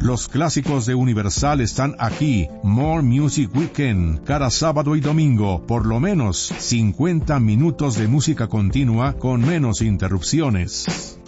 Los clásicos de Universal están aquí. More Music Weekend, cada sábado y domingo, por lo menos 50 minutos de música continua con menos interrupciones.